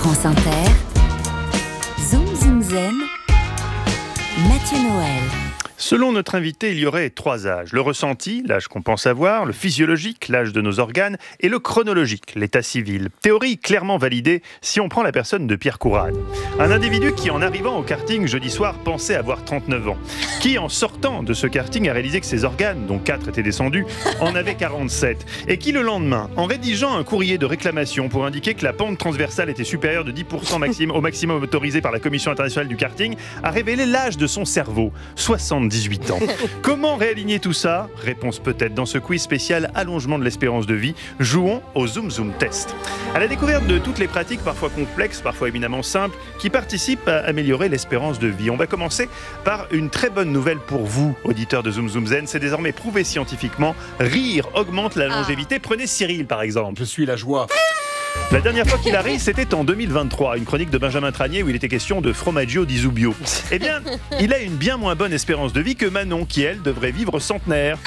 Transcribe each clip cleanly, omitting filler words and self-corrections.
France Inter, Zoom Zoom Zen, Mathieu Noël. Selon notre invité, il y aurait 3 âges. Le ressenti, l'âge qu'on pense avoir, le physiologique, l'âge de nos organes, et le chronologique, l'état civil. Théorie clairement validée si on prend la personne de Pierre Courade. Un individu qui, en arrivant au karting jeudi soir, pensait avoir 39 ans. Qui, en sortant de ce karting, a réalisé que ses organes, dont 4 étaient descendus, en avaient 47. Et qui, le lendemain, en rédigeant un courrier de réclamation pour indiquer que la pente transversale était supérieure de 10% au maximum autorisé par la Commission internationale du karting, a révélé l'âge de son cerveau, 78 ans. Comment réaligner tout ça ? Réponse peut-être dans ce quiz spécial allongement de l'espérance de vie. Jouons au Zoom Zoom Test. À la découverte de toutes les pratiques, parfois complexes, parfois éminemment simples, qui participent à améliorer l'espérance de vie. On va commencer par une très bonne nouvelle pour vous, auditeurs de Zoom Zoom Zen. C'est désormais prouvé scientifiquement. Rire augmente la longévité. Prenez Cyril par exemple. Je suis la joie. La dernière fois qu'il a ri, c'était en 2023, une chronique de Benjamin Tranier où il était question de Fromaggio di Zubio. Eh bien, il a une bien moins bonne espérance de vie que Manon, qui elle devrait vivre centenaire.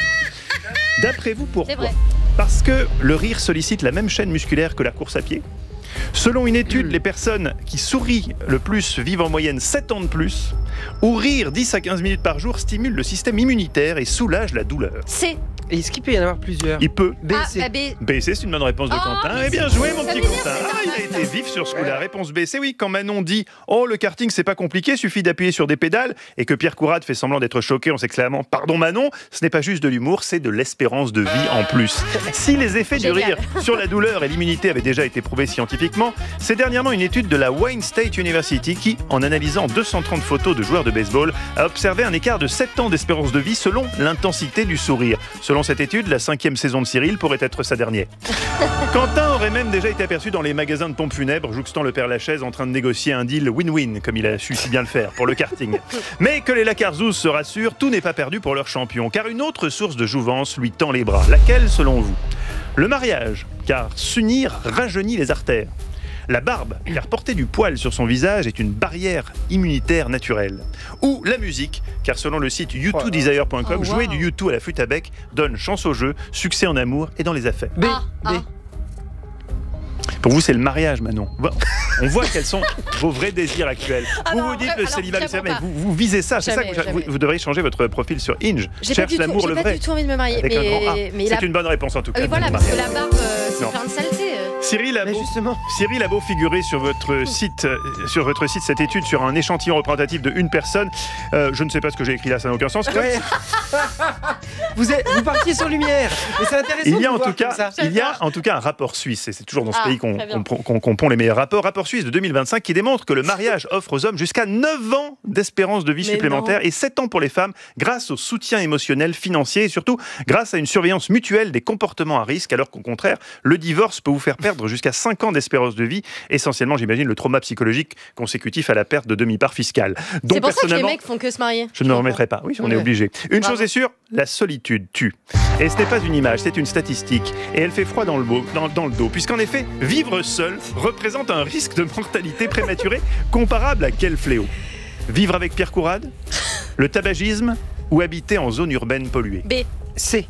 D'après vous, pourquoi ? C'est vrai. Parce que le rire sollicite la même chaîne musculaire que la course à pied. Selon une étude, les personnes qui sourient le plus vivent en moyenne 7 ans de plus. Ou rire 10 à 15 minutes par jour stimule le système immunitaire et soulage la douleur. C'est. Et est-ce qu'il peut y en avoir plusieurs ? Il peut. B, C. B, C, c'est une bonne réponse de Quentin. Eh bien joué, mon petit Quentin. Il a été vif sur ce coup-là. Réponse B, c'est oui. Quand Manon dit « Oh, le karting, c'est pas compliqué, suffit d'appuyer sur des pédales » et que Pierre Courade fait semblant d'être choqué en s'exclamant « Pardon Manon », ce n'est pas juste de l'humour, c'est de l'espérance de vie en plus. Si les effets du rire sur la douleur et l'immunité avaient déjà été prouvés scientifiquement, c'est dernièrement une étude de la Wayne State University qui, en analysant 230 photos de joueurs de baseball, a observé un écart de 7 ans d'espérance de vie selon l'intensité du sourire. Selon cette étude, la 5e saison de Cyril pourrait être sa dernière. Quentin aurait même déjà été aperçu dans les magasins de pompes funèbres, jouxtant le Père Lachaise en train de négocier un deal win-win, comme il a su si bien le faire pour le karting. Mais que les Lacarzous se rassurent, tout n'est pas perdu pour leur champion, car une autre source de jouvence lui tend les bras. Laquelle, selon vous ? Le mariage, car s'unir rajeunit les artères. La barbe, car porter du poil sur son visage est une barrière immunitaire naturelle. Ou la musique, car selon le site u2desire.com, jouer du U2 à la flûte à bec donne chance au jeu, succès en amour et dans les affaires. B. Pour vous, c'est le mariage, Manon. On voit quels sont vos vrais désirs actuels. Vous dites le célibat, mais vous visez ça. C'est ça que vous devriez changer votre profil sur Inge. Cherche l'amour, le vrai. J'ai pas du tout envie de me marier. C'est une bonne réponse en tout cas. Oui, voilà, parce que la barbe, c'est plein de saleté. Cyril a beau figurer sur votre site cette étude sur un échantillon représentatif de une personne. Je ne sais pas ce que j'ai écrit là, ça n'a aucun sens. Ouais. Vous partiez sur Lumière. Mais c'est intéressant. Il y a en tout cas un rapport suisse, et c'est toujours dans ce pays qu'on pond les meilleurs rapports. Rapport suisse de 2025 qui démontre que le mariage offre aux hommes jusqu'à 9 ans d'espérance de vie supplémentaire et 7 ans pour les femmes grâce au soutien émotionnel, financier et surtout grâce à une surveillance mutuelle des comportements à risque, alors qu'au contraire, le divorce peut vous faire perdre jusqu'à 5 ans d'espérance de vie, essentiellement, j'imagine, le trauma psychologique consécutif à la perte de demi-part fiscale. Donc, c'est pour ça que les mecs font que se marier. Je ne me remettrai pas. Oui, on est obligé. Une chose est sûre, la solitude tue. Et ce n'est pas une image, c'est une statistique. Et elle fait froid dans le dos, puisqu'en effet, vivre seul représente un risque de mortalité prématurée comparable à quel fléau ? Vivre avec Pierre Courade ? Le tabagisme ? Ou habiter en zone urbaine polluée ? B. C.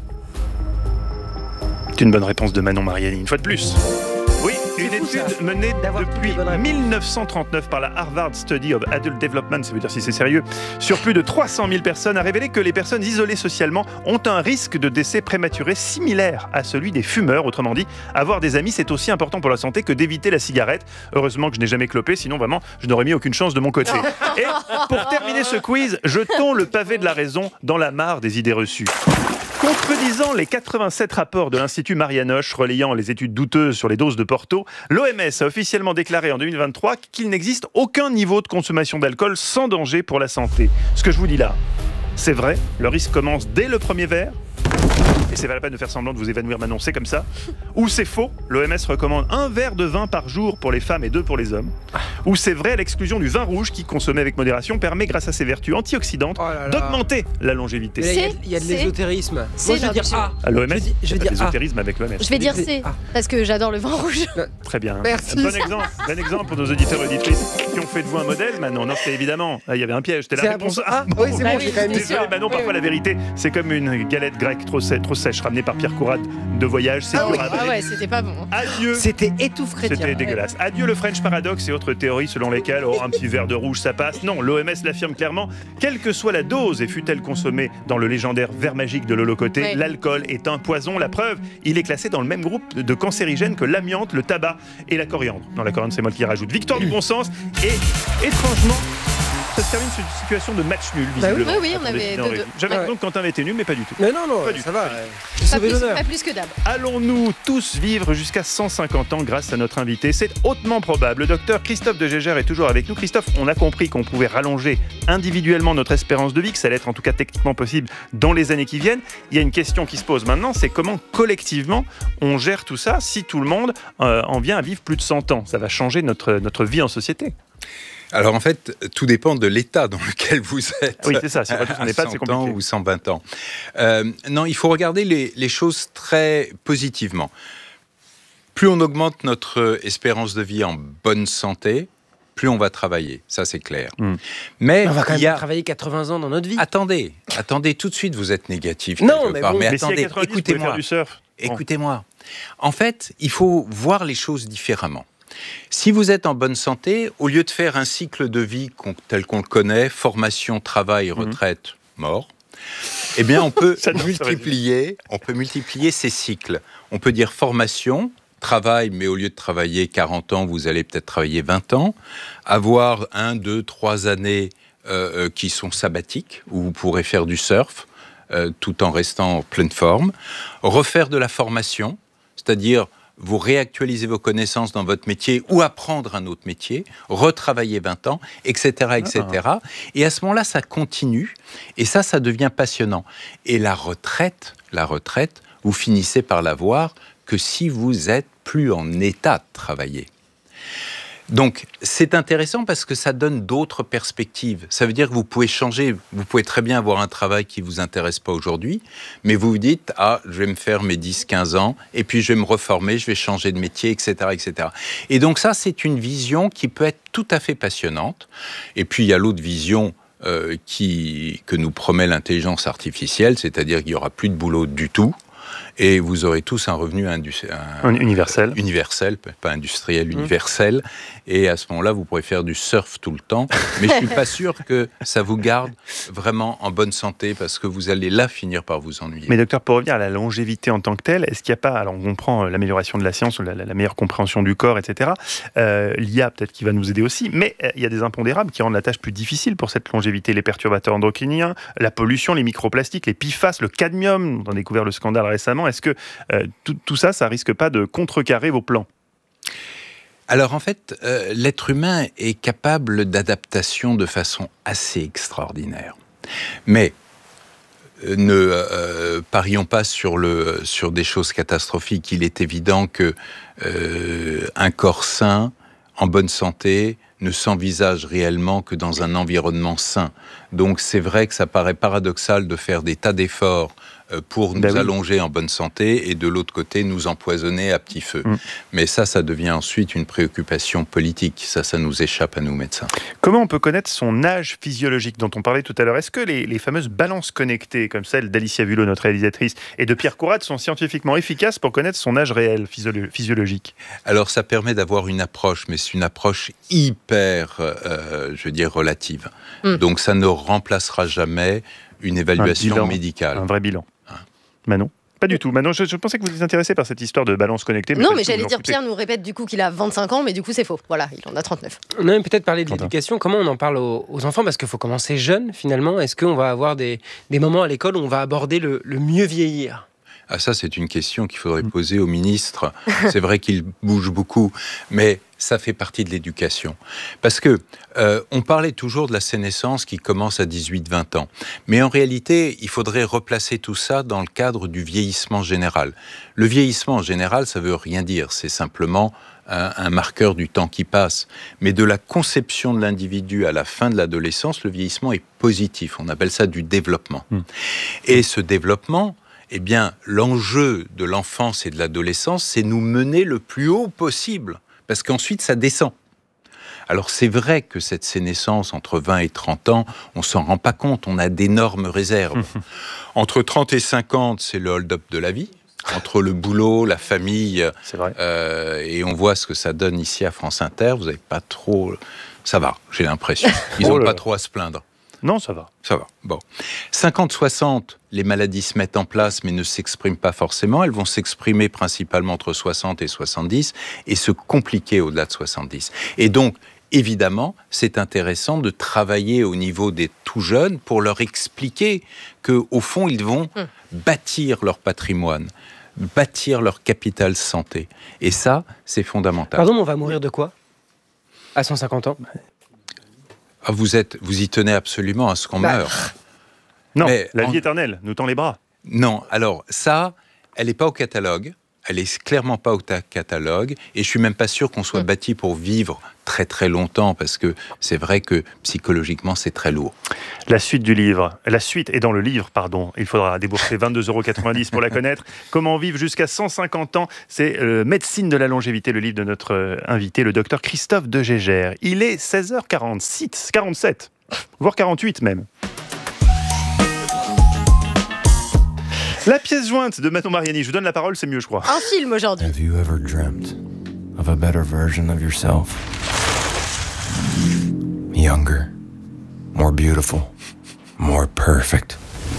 C'est une bonne réponse de Manon Mariani, une fois de plus. Oui, une étude menée depuis 1939 par la Harvard Study of Adult Development, ça veut dire si c'est sérieux, sur plus de 300 000 personnes, a révélé que les personnes isolées socialement ont un risque de décès prématuré similaire à celui des fumeurs. Autrement dit, avoir des amis, c'est aussi important pour la santé que d'éviter la cigarette. Heureusement que je n'ai jamais clopé, sinon vraiment, je n'aurais mis aucune chance de mon côté. Et pour terminer ce quiz, jetons le pavé de la raison dans la mare des idées reçues. Contredisant les 87 rapports de l'Institut Marianoche relayant les études douteuses sur les doses de Porto, l'OMS a officiellement déclaré en 2023 qu'il n'existe aucun niveau de consommation d'alcool sans danger pour la santé. Ce que je vous dis là, c'est vrai, le risque commence dès le premier verre. Et c'est pas la peine de faire semblant de vous évanouir, Manon, c'est comme ça. Ou c'est faux, l'OMS recommande 1 verre de vin par jour pour les femmes et 2 pour les hommes. Ou c'est vrai, l'exclusion du vin rouge qui, consommé avec modération, permet, grâce à ses vertus antioxydantes, d'augmenter la longévité. Il y a de l'ésotérisme. Moi, je vais dire A. À l'OMS, je vais dire l'ésotérisme avec l'OMS. Je vais dire C, parce que j'adore le vin rouge. Très bien. Merci. Bon exemple pour nos auditeurs et auditrices. qui ont fait de vous un modèle, Manon. Non, c'était évidemment. Il y avait un piège. C'était C'est la un réponse bon- A. Ah, oui, c'est bon, j'ai quand même dit Désolé, ça. Manon, parfois la vérité, c'est comme une galette grecque trop sèche ramenée par Pierre Courade de voyage. C'est dur à Ah avaler. ouais, c'était pas bon. Adieu. C'était étouffe chrétien. C'était dégueulasse. Adieu le French Paradox et autres théories selon lesquelles un petit verre de rouge ça passe. Non, l'OMS l'affirme clairement, quelle que soit la dose et fût-elle consommée dans le légendaire verre magique de Lolo-Côté, Ouais. l'alcool est un poison. La preuve, il est classé dans le même groupe de cancérigènes que l'amiante, le tabac et la coriandre. Dans la coriandre, c'est moi qui rajoute. Victoire du bon sens et étrangement, ça se termine sur une situation de match nul, visiblement. oui, on avait Attendez, 2-2. j'avais Ouais. l'impression que Quentin avait été nul, mais pas du tout. Mais non, Pas du ça tout. va. Pas Sauver plus, l'honneur. pas plus que d'hab. Allons-nous tous vivre jusqu'à 150 ans grâce à notre invité? C'est hautement probable. Le docteur Christophe de Gégère est toujours avec nous. Christophe, on a compris qu'on pouvait rallonger individuellement notre espérance de vie, que ça allait être en tout cas techniquement possible dans les années qui viennent. Il y a une question qui se pose maintenant, c'est comment collectivement on gère tout ça si tout le monde en vient à vivre plus de 100 ans? Ça va changer notre vie en société. Alors en fait, tout dépend de l'état dans lequel vous êtes. Oui, c'est ça. Si on va tous en à EHPAD, c'est 100 ans compliqué. ou 120 ans. Non, il faut regarder les choses très positivement. Plus on augmente notre espérance de vie en bonne santé, plus on va travailler. Ça, c'est clair. Mais On va quand il y même a... travailler 80 ans dans notre vie. Attendez, tout de suite, vous êtes négatif. Non, quelque mais part. bon. Mais Mais si à attendez, 90, vous pouvez faire écoutez-moi. du surf. Bon. Écoutez-moi. En fait, il faut voir les choses différemment. Si vous êtes en bonne santé, au lieu de faire un cycle de vie tel qu'on le connaît, formation, travail, retraite, mort, eh bien on peut Ça doit se multiplier ces cycles. On peut dire formation, travail, mais au lieu de travailler 40 ans, vous allez peut-être travailler 20 ans, avoir 1, 2, 3 années qui sont sabbatiques, où vous pourrez faire du surf, tout en restant en pleine forme, refaire de la formation, c'est-à-dire vous réactualisez vos connaissances dans votre métier ou apprendre un autre métier, retravailler 20 ans, etc., etc. Et à ce moment-là, ça continue, et ça devient passionnant. Et la retraite, vous finissez par la voir que si vous êtes plus en état de travailler. Donc, c'est intéressant parce que ça donne d'autres perspectives. Ça veut dire que vous pouvez changer, vous pouvez très bien avoir un travail qui ne vous intéresse pas aujourd'hui, mais vous vous dites, je vais me faire mes 10-15 ans, et puis je vais me reformer, je vais changer de métier, etc., etc. Et donc ça, c'est une vision qui peut être tout à fait passionnante. Et puis, il y a l'autre vision que nous promet l'intelligence artificielle, c'est-à-dire qu'il n'y aura plus de boulot du tout, et vous aurez tous un revenu Universel. Universel, pas industriel, universel. Et à ce moment-là, vous pourrez faire du surf tout le temps. Mais je ne suis pas sûr que ça vous garde vraiment en bonne santé parce que vous allez là finir par vous ennuyer. Mais docteur, pour revenir à la longévité en tant que telle, est-ce qu'il n'y a pas, alors on comprend l'amélioration de la science, la meilleure compréhension du corps, etc. L'IA peut-être qui va nous aider aussi, mais il y a des impondérables qui rendent la tâche plus difficile pour cette longévité, les perturbateurs endocriniens, la pollution, les microplastiques, les PFAS, le cadmium, on a découvert le scandale récemment. Est-ce que tout ça, ça risque pas de contrecarrer vos plans? Alors en fait, l'être humain est capable d'adaptation de façon assez extraordinaire. Mais ne parions pas sur des choses catastrophiques. Il est évident que un corps sain, en bonne santé, ne s'envisage réellement que dans un environnement sain. Donc c'est vrai que ça paraît paradoxal de faire des tas d'efforts pour nous allonger en bonne santé et de l'autre côté nous empoisonner à petit feu. Mais ça devient ensuite une préoccupation politique. Ça nous échappe à nous médecins. Comment on peut connaître son âge physiologique dont on parlait tout à l'heure? Est-ce que les fameuses balances connectées, comme celle d'Alicia Vulot, notre réalisatrice, et de Pierre Courade, sont scientifiquement efficaces pour connaître son âge réel physiologique? Alors ça permet d'avoir une approche, mais c'est une approche hyper, relative. Donc ça ne remplacera jamais une évaluation médicale. Un vrai bilan. Manon? Pas du tout. Manon, je pensais que vous étiez intéressé par cette histoire de balance connectée. Non, mais j'allais dire, Pierre nous répète du coup qu'il a 25 ans, mais du coup c'est faux. Voilà, il en a 39. On a même peut-être parlé de l'éducation. Comment on en parle aux enfants? Parce qu'il faut commencer jeune, finalement. Est-ce qu'on va avoir des moments à l'école où on va aborder le mieux vieillir? Ça, c'est une question qu'il faudrait poser au ministre. C'est vrai qu'il bouge beaucoup, mais ça fait partie de l'éducation. Parce que on parlait toujours de la sénescence qui commence à 18-20 ans. Mais en réalité, il faudrait replacer tout ça dans le cadre du vieillissement général. Le vieillissement général, ça ne veut rien dire. C'est simplement un marqueur du temps qui passe. Mais de la conception de l'individu à la fin de l'adolescence, le vieillissement est positif. On appelle ça du développement. Et ce développement, eh bien, l'enjeu de l'enfance et de l'adolescence, c'est nous mener le plus haut possible. Parce qu'ensuite, ça descend. Alors c'est vrai que cette sénescence entre 20 et 30 ans, on s'en rend pas compte, on a d'énormes réserves. Entre 30 et 50, c'est le hold-up de la vie. Entre le boulot, la famille, C'est vrai. et on voit ce que ça donne ici à France Inter, vous n'avez pas trop... Ça va, j'ai l'impression. Ils n'ont pas trop à se plaindre. Non, ça va. Ça va, bon. 50-60, les maladies se mettent en place mais ne s'expriment pas forcément. Elles vont s'exprimer principalement entre 60 et 70 et se compliquer au-delà de 70. Et donc, évidemment, c'est intéressant de travailler au niveau des tout jeunes pour leur expliquer qu'au fond, ils vont bâtir leur patrimoine, bâtir leur capital santé. Et ça, c'est fondamental. Pardon, mais on va mourir de quoi à 150 ans? Ah, vous y tenez absolument à ce qu'on meure. Non, Mais la vie éternelle nous tend les bras. Non, alors ça, elle n'est pas au catalogue. Elle est clairement pas au catalogue. Et je suis même pas sûr qu'on soit bâti pour vivre très très longtemps, parce que c'est vrai que psychologiquement, c'est très lourd. La suite est dans le livre, pardon. Il faudra débourser 22,90 € pour la connaître. Comment vivre jusqu'à 150 ans? C'est Médecine de la longévité, le livre de notre invité, le docteur Christophe de Gégère. Il est 16h47, voire 48 même. La pièce jointe de Manon Mariani. Je vous donne la parole, c'est mieux, je crois. Un film aujourd'hui. Have you ever dreamt of a better version of yourself? Younger, more beautiful, more perfect.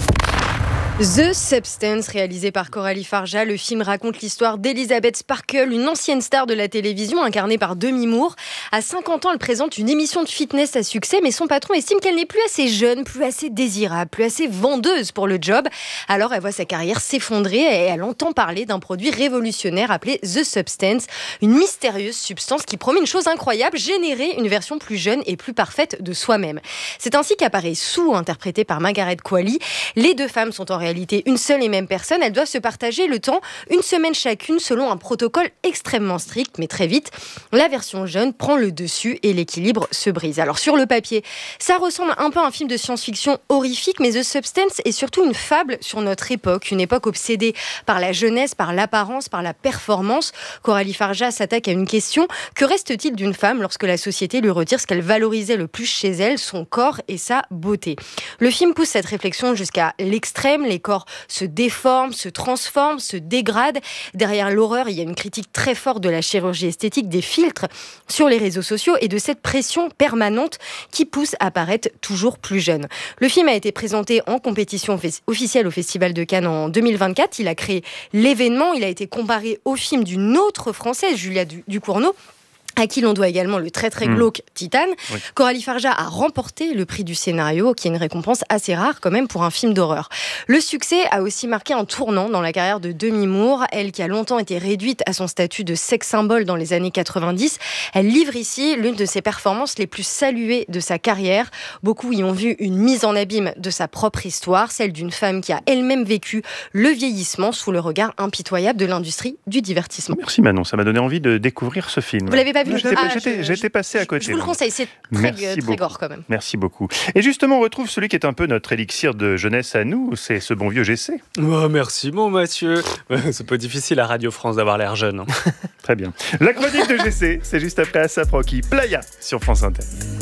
The Substance, réalisé par Coralie Farja. Le film raconte l'histoire d'Elizabeth Sparkle, une ancienne star de la télévision incarnée par Demi Moore. À 50 ans, elle présente une émission de fitness à succès, mais son patron estime qu'elle n'est plus assez jeune, plus assez désirable, plus assez vendeuse pour le job. Alors elle voit sa carrière s'effondrer et elle entend parler d'un produit révolutionnaire appelé The Substance, une mystérieuse substance qui promet une chose incroyable, générer une version plus jeune et plus parfaite de soi-même. C'est ainsi qu'apparaît Sue, interprétée par Margaret Qualley. Les deux femmes sont en réalité une seule et même personne. Elles doivent se partager le temps, une semaine chacune, selon un protocole extrêmement strict. Mais très vite, la version jeune prend le dessus et l'équilibre se brise. Alors sur le papier, ça ressemble un peu à un film de science-fiction horrifique, mais The Substance est surtout une fable sur notre époque. Une époque obsédée par la jeunesse, par l'apparence, par la performance. Coralie Farja s'attaque à une question. Que reste-t-il d'une femme lorsque la société lui retire ce qu'elle valorisait le plus chez elle, son corps et sa beauté? Le film pousse cette réflexion jusqu'à l'extrême. Les corps se déforment, se transforment, se dégradent. Derrière l'horreur, il y a une critique très forte de la chirurgie esthétique, des filtres sur les réseaux sociaux et de cette pression permanente qui pousse à paraître toujours plus jeune. Le film a été présenté en compétition officielle au Festival de Cannes en 2024. Il a créé l'événement. Il a été comparé au film d'une autre Française, Julia Ducournau, à qui l'on doit également le très très glauque Titane. Oui. Coralie Farja a remporté le prix du scénario, qui est une récompense assez rare quand même pour un film d'horreur. Le succès a aussi marqué un tournant dans la carrière de Demi Moore, elle qui a longtemps été réduite à son statut de sex symbole dans les années 90. Elle livre ici l'une de ses performances les plus saluées de sa carrière. Beaucoup y ont vu une mise en abîme de sa propre histoire, celle d'une femme qui a elle-même vécu le vieillissement sous le regard impitoyable de l'industrie du divertissement. Merci Manon, ça m'a donné envie de découvrir ce film. Vous l'avez pas vu? J'étais passé à côté. Je vous le conseille, c'est très gore quand même. Merci beaucoup. Et justement, on retrouve celui qui est un peu notre élixir de jeunesse à nous, c'est ce bon vieux GC. Oh, merci mon Mathieu. C'est pas difficile à Radio France d'avoir l'air jeune. Hein. Très bien. La chronique de GC, c'est juste après Asap Rocky, Playa sur France Inter.